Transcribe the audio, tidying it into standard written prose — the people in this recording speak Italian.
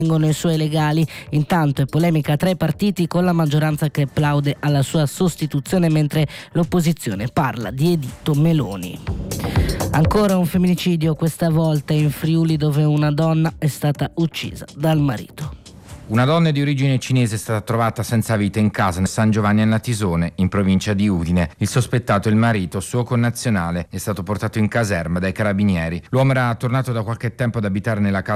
i suoi legali. Intanto è polemica tra i partiti, con la maggioranza che applaude alla sua sostituzione mentre l'opposizione parla di editto Meloni. Ancora un femminicidio, questa volta in Friuli, dove una donna è stata uccisa dal marito. Una donna di origine cinese è stata trovata senza vita in casa nel San Giovanni al Natisone, in provincia di Udine. Il sospettato, il marito, suo connazionale, è stato portato in caserma dai carabinieri. L'uomo era tornato da qualche tempo ad abitare nella casa